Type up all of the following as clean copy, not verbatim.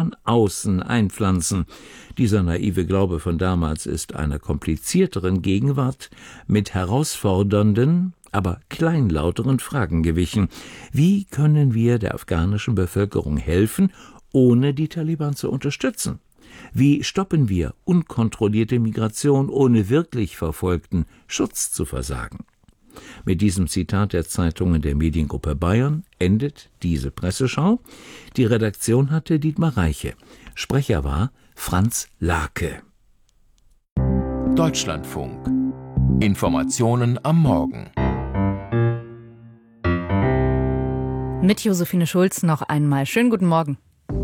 von außen einpflanzen. Dieser naive Glaube von damals ist einer komplizierteren Gegenwart mit herausfordernden, aber kleinlauteren Fragen gewichen. Wie können wir der afghanischen Bevölkerung helfen, ohne die Taliban zu unterstützen? Wie stoppen wir unkontrollierte Migration, ohne wirklich Verfolgten Schutz zu versagen? Mit diesem Zitat der Zeitungen der Mediengruppe Bayern endet diese Presseschau. Die Redaktion hatte Dietmar Reiche. Sprecher war Franz Lake. Deutschlandfunk. Informationen am Morgen. Mit Josephine Schulz noch einmal. Schönen guten Morgen.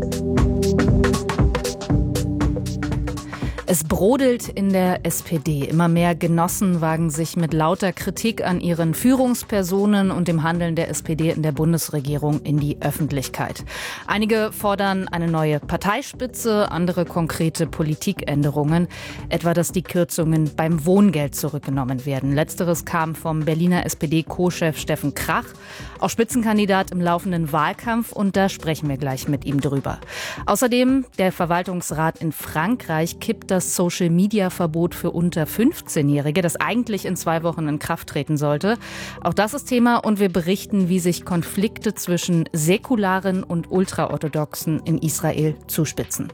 Es brodelt in der SPD. Immer mehr Genossen wagen sich mit lauter Kritik an ihren Führungspersonen und dem Handeln der SPD in der Bundesregierung in die Öffentlichkeit. Einige fordern eine neue Parteispitze, andere konkrete Politikänderungen, etwa dass die Kürzungen beim Wohngeld zurückgenommen werden. Letzteres kam vom Berliner SPD-Co-Chef Steffen Krach, auch Spitzenkandidat im laufenden Wahlkampf, und da sprechen wir gleich mit ihm drüber. Außerdem, der Verwaltungsrat in Frankreich kippt das Social-Media-Verbot für unter 15-Jährige, das eigentlich in 2 Wochen in Kraft treten sollte. Auch das ist Thema, und wir berichten, wie sich Konflikte zwischen Säkularen und Ultraorthodoxen in Israel zuspitzen.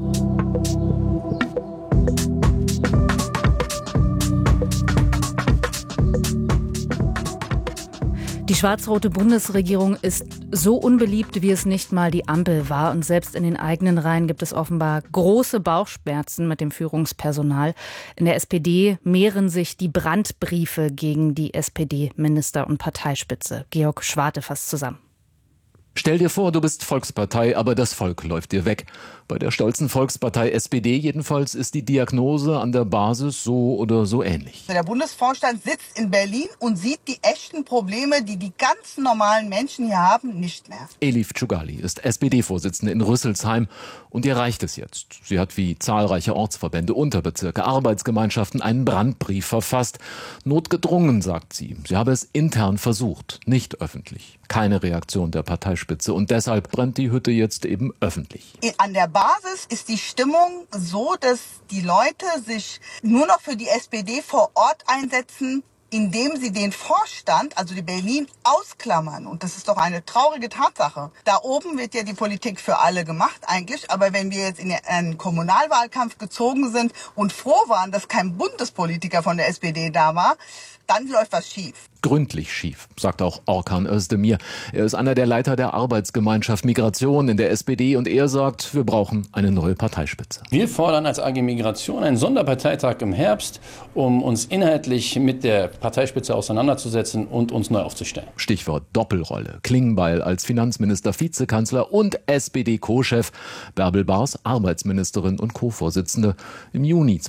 Die schwarz-rote Bundesregierung ist so unbeliebt, wie es nicht mal die Ampel war. Und selbst in den eigenen Reihen gibt es offenbar große Bauchschmerzen mit dem Führungspersonal. In der SPD mehren sich die Brandbriefe gegen die SPD-Minister und Parteispitze. Georg Schwarte fasst zusammen. Stell dir vor, du bist Volkspartei, aber das Volk läuft dir weg. Bei der stolzen Volkspartei SPD jedenfalls ist die Diagnose an der Basis so oder so ähnlich. Der Bundesvorstand sitzt in Berlin und sieht die echten Probleme, die die ganz normalen Menschen hier haben, nicht mehr. Elif Tschugali ist SPD-Vorsitzende in Rüsselsheim, und ihr reicht es jetzt. Sie hat wie zahlreiche Ortsverbände, Unterbezirke, Arbeitsgemeinschaften einen Brandbrief verfasst. Notgedrungen, sagt sie. Sie habe es intern versucht, nicht öffentlich. Keine Reaktion der Parteispitze, und deshalb brennt die Hütte jetzt eben öffentlich. An der Basis ist die Stimmung so, dass die Leute sich nur noch für die SPD vor Ort einsetzen, indem sie den Vorstand, also die Berlin, ausklammern. Und das ist doch eine traurige Tatsache. Da oben wird ja die Politik für alle gemacht eigentlich. Aber wenn wir jetzt in einen Kommunalwahlkampf gezogen sind und froh waren, dass kein Bundespolitiker von der SPD da war, dann läuft was schief. Gründlich schief, sagt auch Orkan Özdemir. Er ist einer der Leiter der Arbeitsgemeinschaft Migration in der SPD, und er sagt, wir brauchen eine neue Parteispitze. Wir fordern als AG Migration einen Sonderparteitag im Herbst, um uns inhaltlich mit der Parteispitze auseinanderzusetzen und uns neu aufzustellen. Stichwort Doppelrolle. Klingbeil als Finanzminister, Vizekanzler und SPD-Co-Chef. Bärbel Baas, Arbeitsministerin und Co-Vorsitzende. Im Juni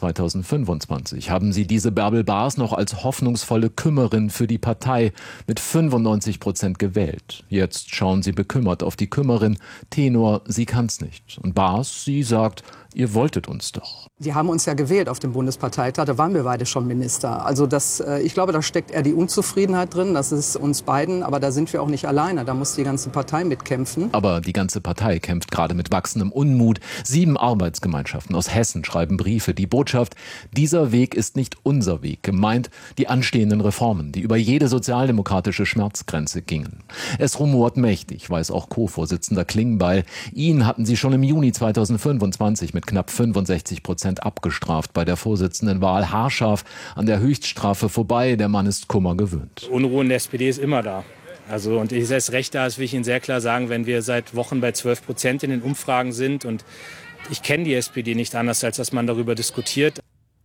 2025 haben sie diese Bärbel Baas noch als hoffnungsvolle Kümmerin für die Partei mit 95% gewählt. Jetzt schauen sie bekümmert auf die Kümmerin. Tenor, sie kann's nicht. Und Baas, sie sagt, ihr wolltet uns doch. Sie haben uns ja gewählt auf dem Bundesparteitag, da waren wir beide schon Minister. Also ich glaube, da steckt eher die Unzufriedenheit drin, das ist uns beiden, aber da sind wir auch nicht alleine, da muss die ganze Partei mitkämpfen. Aber die ganze Partei kämpft gerade mit wachsendem Unmut. 7 Arbeitsgemeinschaften aus Hessen schreiben Briefe. Die Botschaft, dieser Weg ist nicht unser Weg. Gemeint die anstehenden Reformen, die über jede sozialdemokratische Schmerzgrenze gingen. Es rumort mächtig, weiß auch Co-Vorsitzender Klingbeil. Ihn hatten sie schon im Juni 2025 mit knapp 65% abgestraft bei der Vorsitzendenwahl. Haarscharf an der Höchststrafe vorbei. Der Mann ist Kummer gewöhnt. Unruhe in der SPD ist immer da. Und ich erst recht da, das will ich Ihnen sehr klar sagen, wenn wir seit Wochen bei 12% in den Umfragen sind. Und ich kenne die SPD nicht anders, als dass man darüber diskutiert.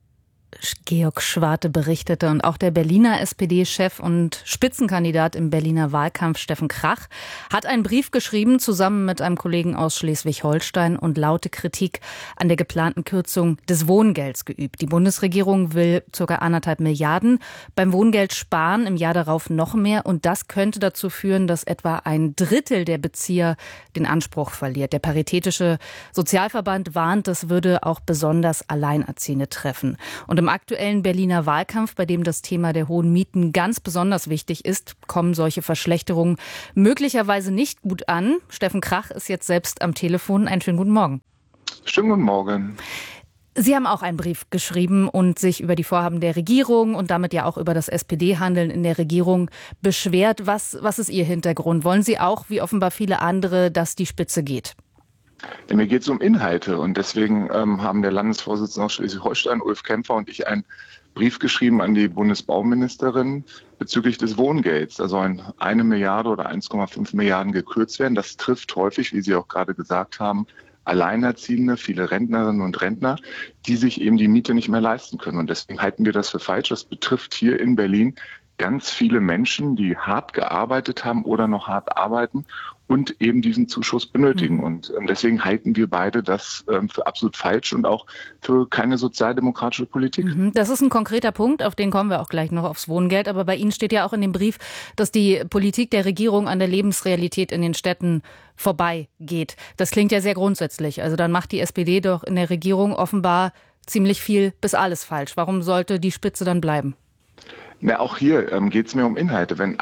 Georg Schwarte berichtete. Und auch der Berliner SPD-Chef und Spitzenkandidat im Berliner Wahlkampf Steffen Krach hat einen Brief geschrieben, zusammen mit einem Kollegen aus Schleswig-Holstein, und laute Kritik an der geplanten Kürzung des Wohngelds geübt. Die Bundesregierung will ca. 1,5 Milliarden beim Wohngeld sparen, im Jahr darauf noch mehr. Und das könnte dazu führen, dass etwa ein Drittel der Bezieher den Anspruch verliert. Der Paritätische Sozialverband warnt, das würde auch besonders Alleinerziehende treffen. Und im aktuellen Berliner Wahlkampf, bei dem das Thema der hohen Mieten ganz besonders wichtig ist, kommen solche Verschlechterungen möglicherweise nicht gut an. Steffen Krach ist jetzt selbst am Telefon. Einen schönen guten Morgen. Schönen guten Morgen. Sie haben auch einen Brief geschrieben und sich über die Vorhaben der Regierung und damit ja auch über das SPD-Handeln in der Regierung beschwert. Was ist Ihr Hintergrund? Wollen Sie auch, wie offenbar viele andere, dass die Spitze geht? Ja, mir geht es um Inhalte und deswegen haben der Landesvorsitzende aus Schleswig-Holstein, Ulf Kämpfer, und ich einen Brief geschrieben an die Bundesbauministerin bezüglich des Wohngelds. Da sollen 1 Milliarde oder 1,5 Milliarden gekürzt werden. Das trifft häufig, wie Sie auch gerade gesagt haben, Alleinerziehende, viele Rentnerinnen und Rentner, die sich eben die Miete nicht mehr leisten können. Und deswegen halten wir das für falsch. Das betrifft hier in Berlin ganz viele Menschen, die hart gearbeitet haben oder noch hart arbeiten und eben diesen Zuschuss benötigen. Und deswegen halten wir beide das für absolut falsch und auch für keine sozialdemokratische Politik. Das ist ein konkreter Punkt, auf den kommen wir auch gleich noch, aufs Wohngeld. Aber bei Ihnen steht ja auch in dem Brief, dass die Politik der Regierung an der Lebensrealität in den Städten vorbeigeht. Das klingt ja sehr grundsätzlich. Also dann macht die SPD doch in der Regierung offenbar ziemlich viel bis alles falsch. Warum sollte die Spitze dann bleiben? Na, auch hier geht es mir um Inhalte. Wenn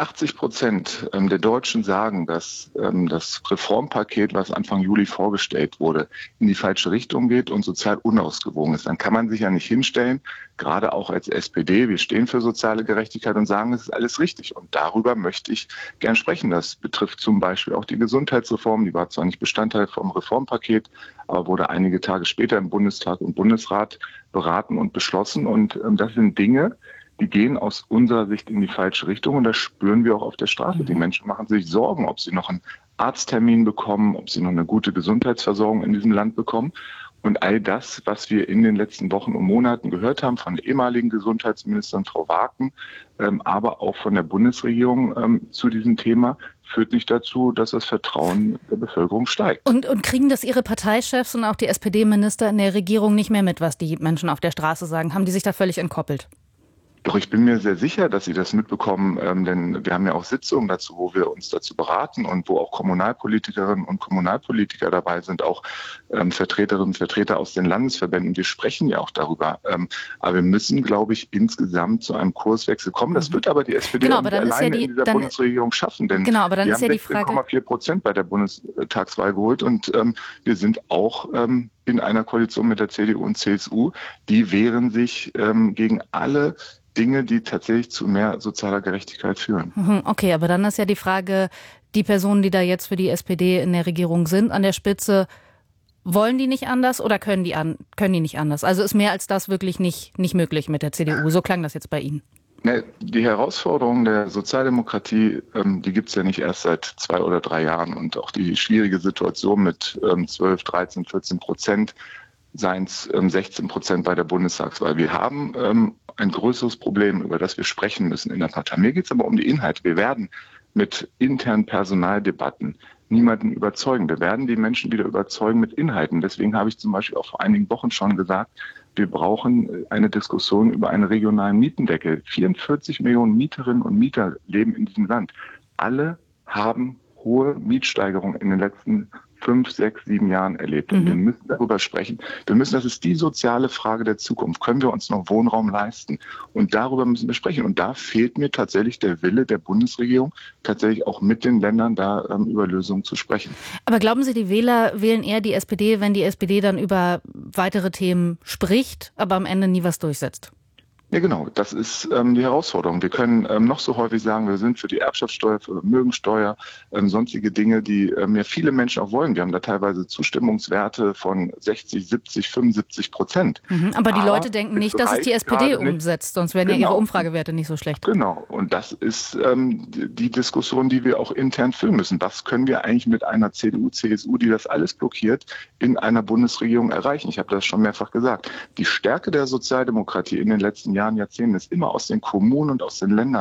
80% der Deutschen sagen, dass das Reformpaket, was Anfang Juli vorgestellt wurde, in die falsche Richtung geht und sozial unausgewogen ist, dann kann man sich ja nicht hinstellen, gerade auch als SPD, wir stehen für soziale Gerechtigkeit und sagen, es ist alles richtig. Und darüber möchte ich gern sprechen. Das betrifft zum Beispiel auch die Gesundheitsreform. Die war zwar nicht Bestandteil vom Reformpaket, aber wurde einige Tage später im Bundestag und Bundesrat beraten und beschlossen. Und das sind Dinge, die gehen aus unserer Sicht in die falsche Richtung und das spüren wir auch auf der Straße. Die Menschen machen sich Sorgen, ob sie noch einen Arzttermin bekommen, ob sie noch eine gute Gesundheitsversorgung in diesem Land bekommen. Und all das, was wir in den letzten Wochen und Monaten gehört haben von der ehemaligen Gesundheitsministerin Frau Waken, aber auch von der Bundesregierung zu diesem Thema, führt nicht dazu, dass das Vertrauen der Bevölkerung steigt. Und kriegen das Ihre Parteichefs und auch die SPD-Minister in der Regierung nicht mehr mit, was die Menschen auf der Straße sagen? Haben die sich da völlig entkoppelt? Doch ich bin mir sehr sicher, dass Sie das mitbekommen, denn wir haben ja auch Sitzungen dazu, wo wir uns dazu beraten und wo auch Kommunalpolitikerinnen und Kommunalpolitiker dabei sind, auch Vertreterinnen und Vertreter aus den Landesverbänden. Wir sprechen ja auch darüber. Aber wir müssen, glaube ich, insgesamt zu einem Kurswechsel kommen. Das wird aber die SPD auch nicht alleine in dieser Bundesregierung schaffen, denn wir haben 16,4% bei der Bundestagswahl geholt und wir sind auch in einer Koalition mit der CDU und CSU. Die wehren sich gegen alle Dinge, die tatsächlich zu mehr sozialer Gerechtigkeit führen. Okay, aber dann ist ja die Frage, die Personen, die da jetzt für die SPD in der Regierung sind, an der Spitze, wollen die nicht anders oder können die nicht anders? Also ist mehr als das wirklich nicht möglich mit der CDU? So klang das jetzt bei Ihnen. Die Herausforderung der Sozialdemokratie, die gibt es ja nicht erst seit 2 oder 3 Jahren. Und auch die schwierige Situation mit 12, 13, 14%, seien es 16% bei der Bundestagswahl. Wir haben ein größeres Problem, über das wir sprechen müssen in der Partei. Mir geht es aber um die Inhalte. Wir werden mit internen Personaldebatten niemanden überzeugen. Wir werden die Menschen wieder überzeugen mit Inhalten. Deswegen habe ich zum Beispiel auch vor einigen Wochen schon gesagt, wir brauchen eine Diskussion über einen regionalen Mietendeckel. 44 Millionen Mieterinnen und Mieter leben in diesem Land. Alle haben hohe Mietsteigerungen in den letzten 5, 6, 7 Jahren erlebt. Und wir müssen darüber sprechen. Das ist die soziale Frage der Zukunft. Können wir uns noch Wohnraum leisten? Und darüber müssen wir sprechen. Und da fehlt mir tatsächlich der Wille der Bundesregierung, tatsächlich auch mit den Ländern da über Lösungen zu sprechen. Aber glauben Sie, die Wähler wählen eher die SPD, wenn die SPD dann über weitere Themen spricht, aber am Ende nie was durchsetzt? Ja, genau. Das ist die Herausforderung. Wir können noch so häufig sagen, wir sind für die Erbschaftssteuer, für Vermögensteuer, sonstige Dinge, die ja viele Menschen auch wollen. Wir haben da teilweise Zustimmungswerte von 60, 70, 75%. Aber die Leute denken nicht, dass es die SPD umsetzt, sonst wären ja ihre Umfragewerte nicht so schlecht. Genau. Und das ist die Diskussion, die wir auch intern führen müssen. Was können wir eigentlich mit einer CDU, CSU, die das alles blockiert, in einer Bundesregierung erreichen? Ich habe das schon mehrfach gesagt. Die Stärke der Sozialdemokratie in den letzten Jahrzehnten ist immer aus den Kommunen und aus den Ländern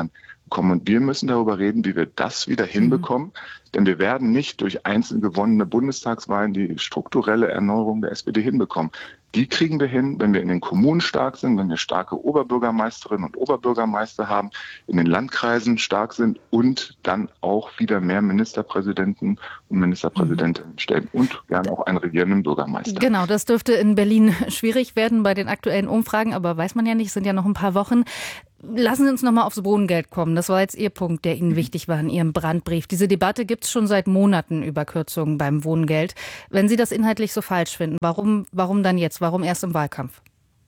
bekommen. Und wir müssen darüber reden, wie wir das wieder hinbekommen. Denn wir werden nicht durch einzeln gewonnene Bundestagswahlen die strukturelle Erneuerung der SPD hinbekommen. Die kriegen wir hin, wenn wir in den Kommunen stark sind, wenn wir starke Oberbürgermeisterinnen und Oberbürgermeister haben, in den Landkreisen stark sind und dann auch wieder mehr Ministerpräsidenten und Ministerpräsidentinnen stellen und gerne auch einen regierenden Bürgermeister. Genau, das dürfte in Berlin schwierig werden bei den aktuellen Umfragen, aber weiß man ja nicht, es sind ja noch ein paar Wochen. Lassen Sie uns noch mal aufs Wohngeld kommen. Das war jetzt Ihr Punkt, der Ihnen wichtig war in Ihrem Brandbrief. Diese Debatte gibt es schon seit Monaten über Kürzungen beim Wohngeld. Wenn Sie das inhaltlich so falsch finden, warum dann jetzt? Warum erst im Wahlkampf?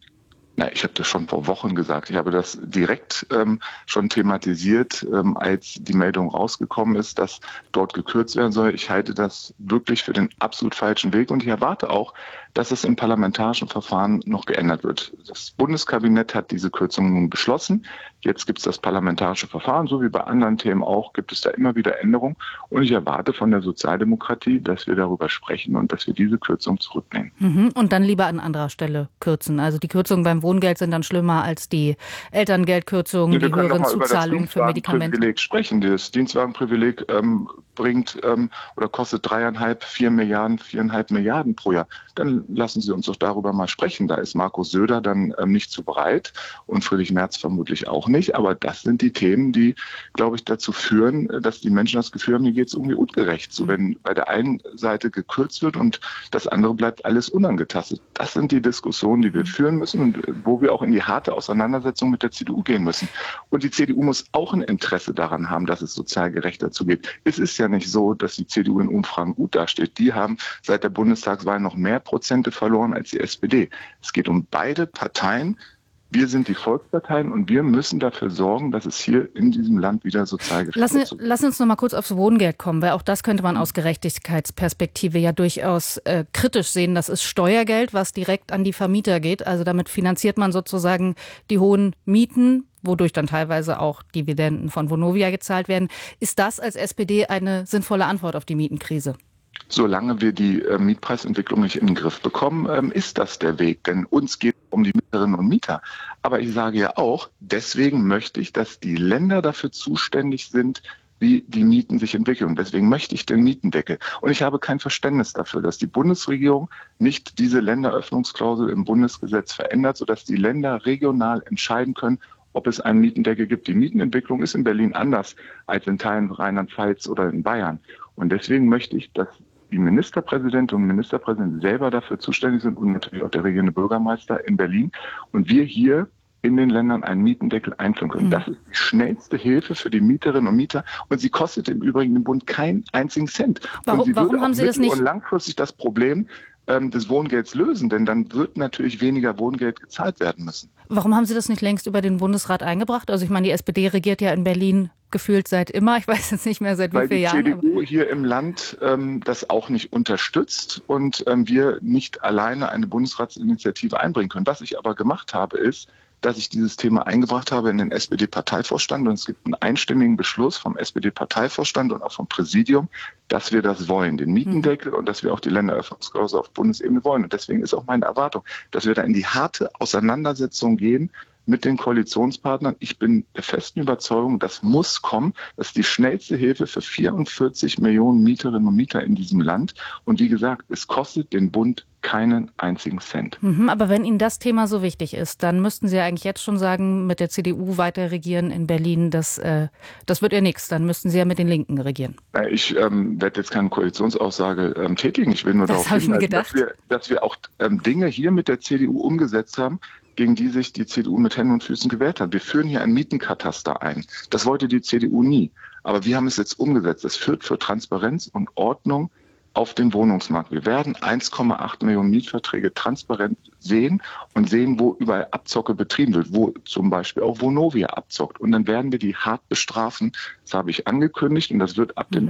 Na, ich habe das schon vor Wochen gesagt. Ich habe das direkt schon thematisiert, als die Meldung rausgekommen ist, dass dort gekürzt werden soll. Ich halte das wirklich für den absolut falschen Weg und ich erwarte auch, dass es im parlamentarischen Verfahren noch geändert wird. Das Bundeskabinett hat diese Kürzung nun beschlossen. Jetzt gibt es das parlamentarische Verfahren, so wie bei anderen Themen auch, gibt es da immer wieder Änderungen. Und ich erwarte von der Sozialdemokratie, dass wir darüber sprechen und dass wir diese Kürzung zurücknehmen. Und dann lieber an anderer Stelle kürzen. Also die Kürzungen beim Wohngeld sind dann schlimmer als die Elterngeldkürzungen, die höheren Zuzahlungen für Medikamente. Wir können sprechen. Das Dienstwagenprivileg bringt oder kostet 4,5 Milliarden pro Jahr. Dann lassen Sie uns doch darüber mal sprechen. Da ist Markus Söder dann nicht zu bereit und Friedrich Merz vermutlich auch nicht. Aber das sind die Themen, die, glaube ich, dazu führen, dass die Menschen das Gefühl haben, hier geht es irgendwie ungerecht. So, wenn bei der einen Seite gekürzt wird und das andere bleibt alles unangetastet. Das sind die Diskussionen, die wir führen müssen und wo wir auch in die harte Auseinandersetzung mit der CDU gehen müssen. Und die CDU muss auch ein Interesse daran haben, dass es sozial gerechter zugeht. Es ist ja nicht so, dass die CDU in Umfragen gut dasteht. Die haben seit der Bundestagswahl noch mehr Prozente verloren als die SPD. Es geht um beide Parteien. Wir sind die Volksparteien und wir müssen dafür sorgen, dass es hier in diesem Land wieder sozial gerecht wird. Lassen uns noch mal kurz aufs Wohngeld kommen, weil auch das könnte man aus Gerechtigkeitsperspektive ja durchaus kritisch sehen. Das ist Steuergeld, was direkt an die Vermieter geht. Also damit finanziert man sozusagen die hohen Mieten, wodurch dann teilweise auch Dividenden von Vonovia gezahlt werden. Ist das als SPD eine sinnvolle Antwort auf die Mietenkrise? Solange wir die Mietpreisentwicklung nicht in den Griff bekommen, ist das der Weg. Denn uns geht es um die Mieterinnen und Mieter. Aber ich sage ja auch, deswegen möchte ich, dass die Länder dafür zuständig sind, wie die Mieten sich entwickeln. Und deswegen möchte ich den Mietendeckel. Und ich habe kein Verständnis dafür, dass die Bundesregierung nicht diese Länderöffnungsklausel im Bundesgesetz verändert, sodass die Länder regional entscheiden können, ob es einen Mietendeckel gibt. Die Mietenentwicklung ist in Berlin anders als in Teilen Rheinland-Pfalz oder in Bayern. Und deswegen möchte ich, dass die Ministerpräsidentinnen und Ministerpräsidenten selber dafür zuständig sind und natürlich auch der regierende Bürgermeister in Berlin. Und wir hier in den Ländern einen Mietendeckel einführen können. Das ist die schnellste Hilfe für die Mieterinnen und Mieter. Und sie kostet im Übrigen dem Bund keinen einzigen Cent. Warum haben Sie das nicht? Und langfristig das Problem des Wohngelds lösen, denn dann wird natürlich weniger Wohngeld gezahlt werden müssen. Warum haben Sie das nicht längst über den Bundesrat eingebracht? Also ich meine, die SPD regiert ja in Berlin gefühlt seit immer. Ich weiß jetzt nicht mehr seit wie vielen Jahren. Weil die CDU hier im Land das auch nicht unterstützt und wir nicht alleine eine Bundesratsinitiative einbringen können. Was ich aber gemacht habe, ist, dass ich dieses Thema eingebracht habe in den SPD-Parteivorstand. Und es gibt einen einstimmigen Beschluss vom SPD-Parteivorstand und auch vom Präsidium, dass wir das wollen, den Mietendeckel und dass wir auch die Länderöffnungsklausel auf Bundesebene wollen. Und deswegen ist auch meine Erwartung, dass wir da in die harte Auseinandersetzung gehen mit den Koalitionspartnern. Ich bin der festen Überzeugung, das muss kommen. Das ist die schnellste Hilfe für 44 Millionen Mieterinnen und Mieter in diesem Land. Und wie gesagt, es kostet den Bund keinen einzigen Cent. Aber wenn Ihnen das Thema so wichtig ist, dann müssten Sie ja eigentlich jetzt schon sagen, mit der CDU weiter regieren in Berlin, das wird ja nichts. Dann müssten Sie ja mit den Linken regieren. Ich werde jetzt keine Koalitionsaussage tätigen. Ich will nur darauf hinweisen, dass wir auch Dinge hier mit der CDU umgesetzt haben, gegen die sich die CDU mit Händen und Füßen gewehrt hat. Wir führen hier ein Mietenkataster ein. Das wollte die CDU nie. Aber wir haben es jetzt umgesetzt. Das führt für Transparenz und Ordnung auf den Wohnungsmarkt. Wir werden 1,8 Millionen Mietverträge transparent sehen und sehen, wo überall Abzocke betrieben wird, wo zum Beispiel auch Vonovia abzockt. Und dann werden wir die hart bestrafen. Das habe ich angekündigt und das wird ab dem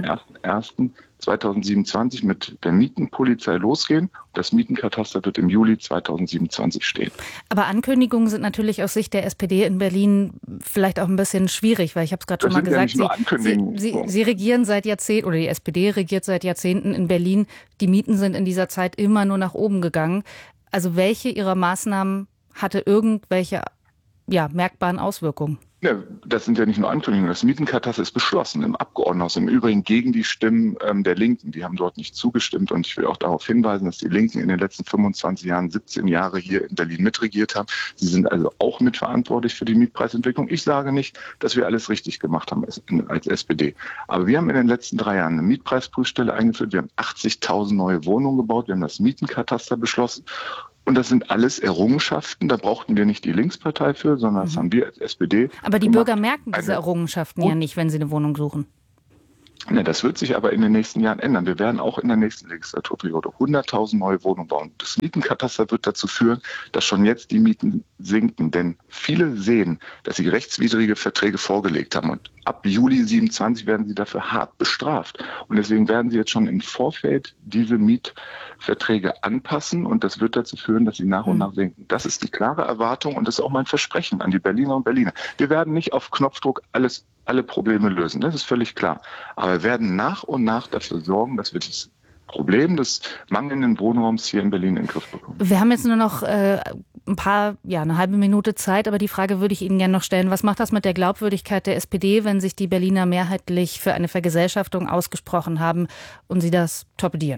01.01.2027 mit der Mietenpolizei losgehen. Das Mietenkataster wird im Juli 2027 stehen. Aber Ankündigungen sind natürlich aus Sicht der SPD in Berlin vielleicht auch ein bisschen schwierig, weil ich habe es gerade schon mal gesagt, Sie regieren seit Jahrzehnten, oder die SPD regiert seit Jahrzehnten in Berlin. Die Mieten sind in dieser Zeit immer nur nach oben gegangen. Also welche Ihrer Maßnahmen hatte irgendwelche merkbaren Auswirkungen? Ja, das sind ja nicht nur Ankündigungen. Das Mietenkataster ist beschlossen im Abgeordnetenhaus. Im Übrigen gegen die Stimmen der Linken. Die haben dort nicht zugestimmt. Und ich will auch darauf hinweisen, dass die Linken in den letzten 25 Jahren 17 Jahre hier in Berlin mitregiert haben. Sie sind also auch mitverantwortlich für die Mietpreisentwicklung. Ich sage nicht, dass wir alles richtig gemacht haben als SPD. Aber wir haben in den letzten 3 Jahren eine Mietpreisprüfstelle eingeführt. Wir haben 80.000 neue Wohnungen gebaut. Wir haben das Mietenkataster beschlossen. Und das sind alles Errungenschaften. Da brauchten wir nicht die Linkspartei für, sondern das haben wir als SPD Aber die gemacht. Bürger merken diese Errungenschaften ja nicht, wenn sie eine Wohnung suchen. Ja, das wird sich aber in den nächsten Jahren ändern. Wir werden auch in der nächsten Legislaturperiode 100.000 neue Wohnungen bauen. Das Mietenkataster wird dazu führen, dass schon jetzt die Mieten sinken. Denn viele sehen, dass sie rechtswidrige Verträge vorgelegt haben. Und ab Juli 27 werden sie dafür hart bestraft. Und deswegen werden sie jetzt schon im Vorfeld diese Mietverträge anpassen. Und das wird dazu führen, dass sie nach und nach sinken. Das ist die klare Erwartung und das ist auch mein Versprechen an die Berliner und Berliner. Wir werden nicht auf Knopfdruck alle Probleme lösen. Das ist völlig klar. Aber wir werden nach und nach dafür sorgen, dass wir das Problem des mangelnden Wohnraums hier in Berlin in den Griff bekommen. Wir haben jetzt nur noch eine halbe Minute Zeit, aber die Frage würde ich Ihnen gerne noch stellen. Was macht das mit der Glaubwürdigkeit der SPD, wenn sich die Berliner mehrheitlich für eine Vergesellschaftung ausgesprochen haben und Sie das torpedieren?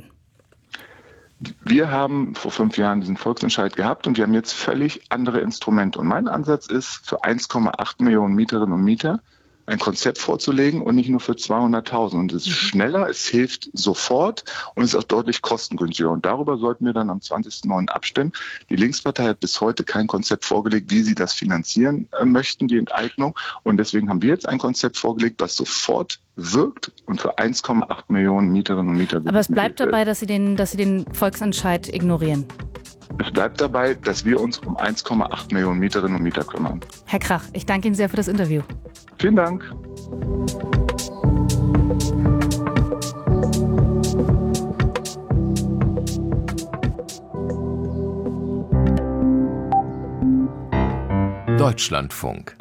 Wir haben vor 5 Jahren diesen Volksentscheid gehabt und wir haben jetzt völlig andere Instrumente. Und mein Ansatz ist, für 1,8 Millionen Mieterinnen und Mieter ein Konzept vorzulegen und nicht nur für 200.000. Und es ist schneller, es hilft sofort und es ist auch deutlich kostengünstiger. Und darüber sollten wir dann am 20.09. abstimmen. Die Linkspartei hat bis heute kein Konzept vorgelegt, wie sie das finanzieren möchten, die Enteignung. Und deswegen haben wir jetzt ein Konzept vorgelegt, das sofort wirkt und für 1,8 Millionen Mieterinnen und Mieter. Aber es bleibt dabei, dass Sie den Volksentscheid ignorieren. Es bleibt dabei, dass wir uns um 1,8 Millionen Mieterinnen und Mieter kümmern. Herr Krach, ich danke Ihnen sehr für das Interview. Vielen Dank. Deutschlandfunk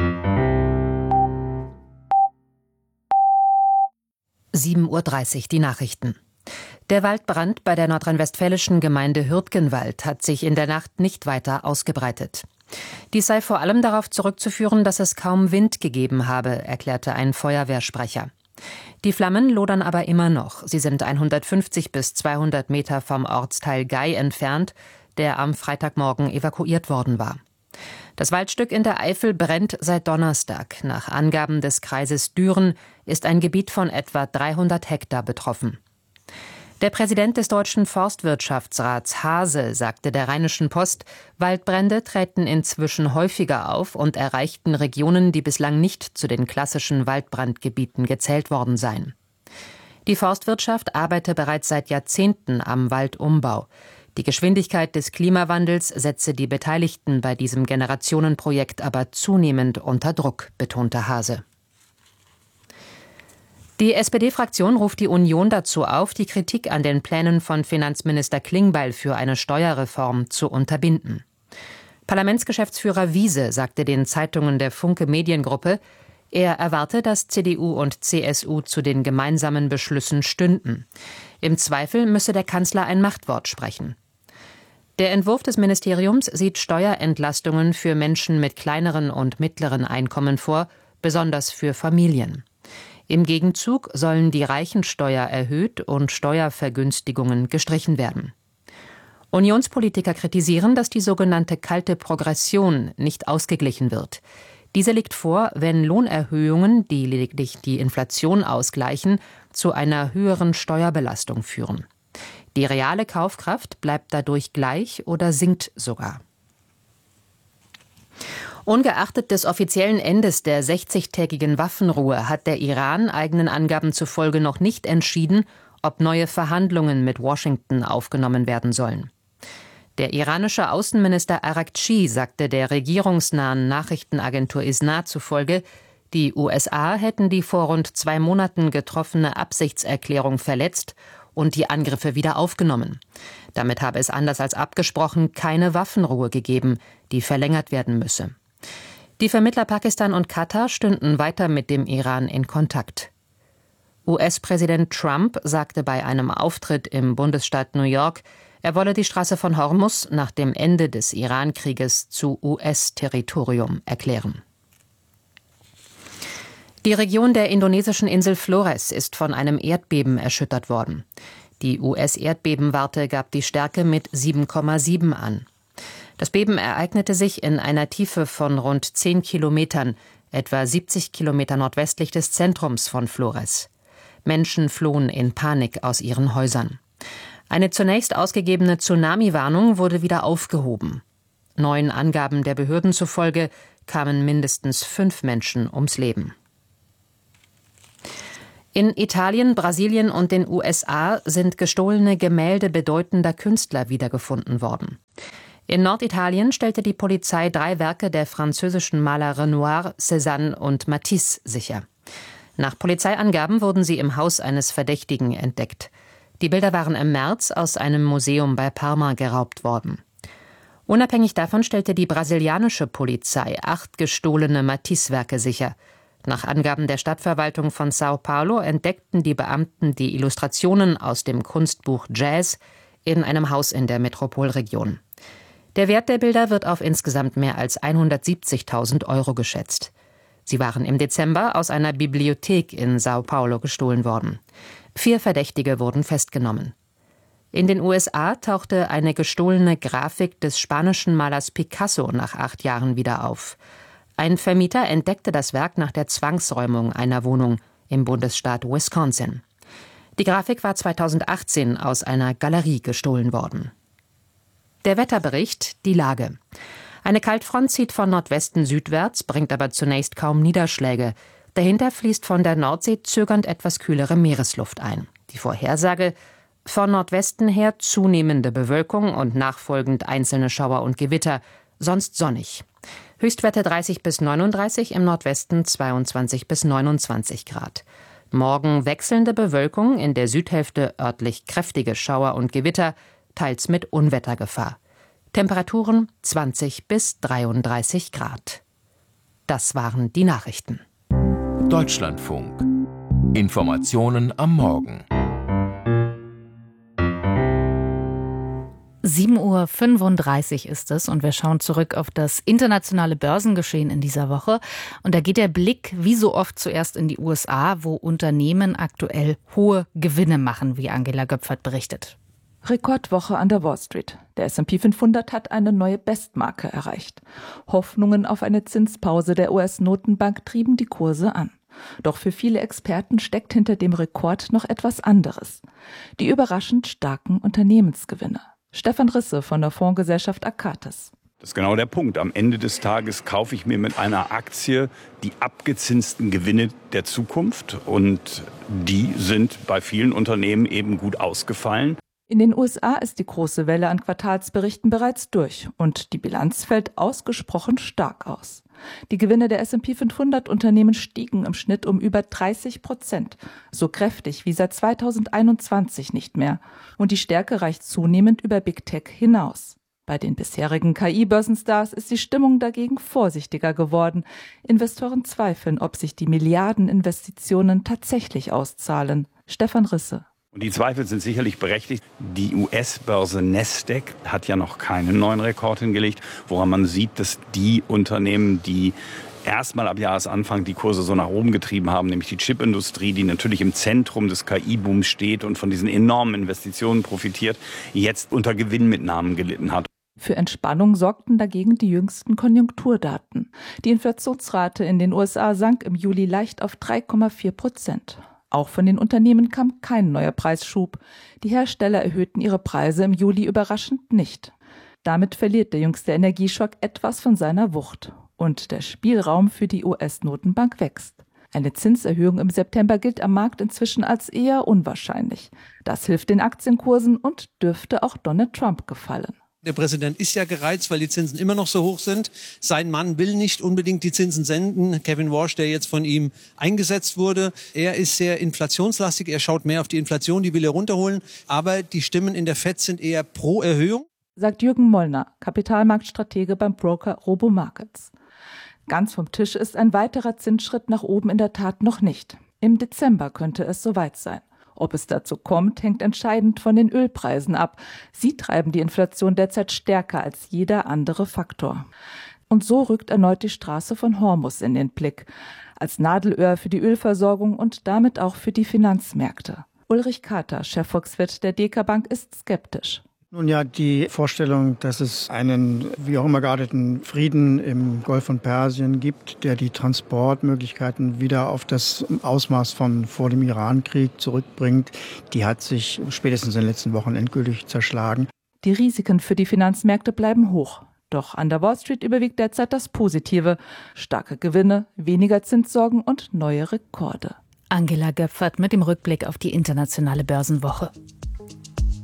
7:30 Uhr, die Nachrichten. Der Waldbrand bei der nordrhein-westfälischen Gemeinde Hürtgenwald hat sich in der Nacht nicht weiter ausgebreitet. Dies sei vor allem darauf zurückzuführen, dass es kaum Wind gegeben habe, erklärte ein Feuerwehrsprecher. Die Flammen lodern aber immer noch. Sie sind 150 bis 200 Meter vom Ortsteil Gei entfernt, der am Freitagmorgen evakuiert worden war. Das Waldstück in der Eifel brennt seit Donnerstag. Nach Angaben des Kreises Düren ist ein Gebiet von etwa 300 Hektar betroffen. Der Präsident des Deutschen Forstwirtschaftsrats Hase sagte der Rheinischen Post, Waldbrände treten inzwischen häufiger auf und erreichten Regionen, die bislang nicht zu den klassischen Waldbrandgebieten gezählt worden seien. Die Forstwirtschaft arbeite bereits seit Jahrzehnten am Waldumbau. Die Geschwindigkeit des Klimawandels setze die Beteiligten bei diesem Generationenprojekt aber zunehmend unter Druck, betonte Hase. Die SPD-Fraktion ruft die Union dazu auf, die Kritik an den Plänen von Finanzminister Klingbeil für eine Steuerreform zu unterbinden. Parlamentsgeschäftsführer Wiese sagte den Zeitungen der Funke Mediengruppe, er erwarte, dass CDU und CSU zu den gemeinsamen Beschlüssen stünden. Im Zweifel müsse der Kanzler ein Machtwort sprechen. Der Entwurf des Ministeriums sieht Steuerentlastungen für Menschen mit kleineren und mittleren Einkommen vor, besonders für Familien. Im Gegenzug sollen die Reichensteuer erhöht und Steuervergünstigungen gestrichen werden. Unionspolitiker kritisieren, dass die sogenannte kalte Progression nicht ausgeglichen wird. Diese liegt vor, wenn Lohnerhöhungen, die lediglich die Inflation ausgleichen, zu einer höheren Steuerbelastung führen. Die reale Kaufkraft bleibt dadurch gleich oder sinkt sogar. Ungeachtet des offiziellen Endes der 60-tägigen Waffenruhe hat der Iran eigenen Angaben zufolge noch nicht entschieden, ob neue Verhandlungen mit Washington aufgenommen werden sollen. Der iranische Außenminister Araghchi sagte der regierungsnahen Nachrichtenagentur ISNA zufolge, die USA hätten die vor rund 2 Monaten getroffene Absichtserklärung verletzt und die Angriffe wieder aufgenommen. Damit habe es anders als abgesprochen keine Waffenruhe gegeben, die verlängert werden müsse. Die Vermittler Pakistan und Katar stünden weiter mit dem Iran in Kontakt. US-Präsident Trump sagte bei einem Auftritt im Bundesstaat New York, er wolle die Straße von Hormuz nach dem Ende des Iran-Krieges zu US-Territorium erklären. Die Region der indonesischen Insel Flores ist von einem Erdbeben erschüttert worden. Die US-Erdbebenwarte gab die Stärke mit 7,7 an. Das Beben ereignete sich in einer Tiefe von rund 10 Kilometern, etwa 70 Kilometer nordwestlich des Zentrums von Flores. Menschen flohen in Panik aus ihren Häusern. Eine zunächst ausgegebene Tsunami-Warnung wurde wieder aufgehoben. Neuen Angaben der Behörden zufolge kamen mindestens 5 Menschen ums Leben. In Italien, Brasilien und den USA sind gestohlene Gemälde bedeutender Künstler wiedergefunden worden. In Norditalien stellte die Polizei 3 Werke der französischen Maler Renoir, Cézanne und Matisse sicher. Nach Polizeiangaben wurden sie im Haus eines Verdächtigen entdeckt. Die Bilder waren im März aus einem Museum bei Parma geraubt worden. Unabhängig davon stellte die brasilianische Polizei 8 gestohlene Matisse-Werke sicher. Nach Angaben der Stadtverwaltung von São Paulo entdeckten die Beamten die Illustrationen aus dem Kunstbuch Jazz in einem Haus in der Metropolregion. Der Wert der Bilder wird auf insgesamt mehr als 170.000 € geschätzt. Sie waren im Dezember aus einer Bibliothek in São Paulo gestohlen worden. 4 Verdächtige wurden festgenommen. In den USA tauchte eine gestohlene Grafik des spanischen Malers Picasso nach 8 Jahren wieder auf. Ein Vermieter entdeckte das Werk nach der Zwangsräumung einer Wohnung im Bundesstaat Wisconsin. Die Grafik war 2018 aus einer Galerie gestohlen worden. Der Wetterbericht, die Lage. Eine Kaltfront zieht von Nordwesten südwärts, bringt aber zunächst kaum Niederschläge. Dahinter fließt von der Nordsee zögernd etwas kühlere Meeresluft ein. Die Vorhersage: von Nordwesten her zunehmende Bewölkung und nachfolgend einzelne Schauer und Gewitter, sonst sonnig. Höchstwerte 30 bis 39, im Nordwesten 22 bis 29 Grad. Morgen wechselnde Bewölkung, in der Südhälfte örtlich kräftige Schauer und Gewitter, teils mit Unwettergefahr. Temperaturen 20 bis 33 Grad. Das waren die Nachrichten. Deutschlandfunk. Informationen am Morgen. 7:35 Uhr ist es und wir schauen zurück auf das internationale Börsengeschehen in dieser Woche. Und da geht der Blick wie so oft zuerst in die USA, wo Unternehmen aktuell hohe Gewinne machen, wie Angela Göpfert berichtet. Rekordwoche an der Wall Street. Der S&P 500 hat eine neue Bestmarke erreicht. Hoffnungen auf eine Zinspause der US-Notenbank trieben die Kurse an. Doch für viele Experten steckt hinter dem Rekord noch etwas anderes: die überraschend starken Unternehmensgewinne. Stefan Risse von der Fondsgesellschaft Akatis. Das ist genau der Punkt. Am Ende des Tages kaufe ich mir mit einer Aktie die abgezinsten Gewinne der Zukunft. Und die sind bei vielen Unternehmen eben gut ausgefallen. In den USA ist die große Welle an Quartalsberichten bereits durch und die Bilanz fällt ausgesprochen stark aus. Die Gewinne der S&P 500 Unternehmen stiegen im Schnitt um über 30%, so kräftig wie seit 2021 nicht mehr. Und die Stärke reicht zunehmend über Big Tech hinaus. Bei den bisherigen KI-Börsenstars ist die Stimmung dagegen vorsichtiger geworden. Investoren zweifeln, ob sich die Milliardeninvestitionen tatsächlich auszahlen. Stefan Risse. Und die Zweifel sind sicherlich berechtigt. Die US-Börse Nasdaq hat ja noch keinen neuen Rekord hingelegt, woran man sieht, dass die Unternehmen, die erstmal ab Jahresanfang die Kurse so nach oben getrieben haben, nämlich die Chipindustrie, die natürlich im Zentrum des KI-Booms steht und von diesen enormen Investitionen profitiert, jetzt unter Gewinnmitnahmen gelitten hat. Für Entspannung sorgten dagegen die jüngsten Konjunkturdaten. Die Inflationsrate in den USA sank im Juli leicht auf 3,4%. Auch von den Unternehmen kam kein neuer Preisschub. Die Hersteller erhöhten ihre Preise im Juli überraschend nicht. Damit verliert der jüngste Energieschock etwas von seiner Wucht. Und der Spielraum für die US-Notenbank wächst. Eine Zinserhöhung im September gilt am Markt inzwischen als eher unwahrscheinlich. Das hilft den Aktienkursen und dürfte auch Donald Trump gefallen. Der Präsident ist ja gereizt, weil die Zinsen immer noch so hoch sind. Sein Mann will nicht unbedingt die Zinsen senken. Kevin Warsh, der jetzt von ihm eingesetzt wurde, er ist sehr inflationslastig. Er schaut mehr auf die Inflation, die will er runterholen. Aber die Stimmen in der FED sind eher pro Erhöhung. Sagt Jürgen Mollner, Kapitalmarktstratege beim Broker Robomarkets. Ganz vom Tisch ist ein weiterer Zinsschritt nach oben in der Tat noch nicht. Im Dezember könnte es soweit sein. Ob es dazu kommt, hängt entscheidend von den Ölpreisen ab. Sie treiben die Inflation derzeit stärker als jeder andere Faktor. Und so rückt erneut die Straße von Hormuz in den Blick. als Nadelöhr für die Ölversorgung und damit auch für die Finanzmärkte. Ulrich Kater, Chefvolkswirt der DK Bank, ist skeptisch. Nun ja, die Vorstellung, dass es einen wie auch immer gearteten Frieden im Golf von Persien gibt, der die Transportmöglichkeiten wieder auf das Ausmaß von vor dem Irankrieg zurückbringt, die hat sich spätestens in den letzten Wochen endgültig zerschlagen. Die Risiken für die Finanzmärkte bleiben hoch. Doch an der Wall Street überwiegt derzeit das Positive. Starke Gewinne, weniger Zinssorgen und neue Rekorde. Angela Göpfert mit dem Rückblick auf die internationale Börsenwoche.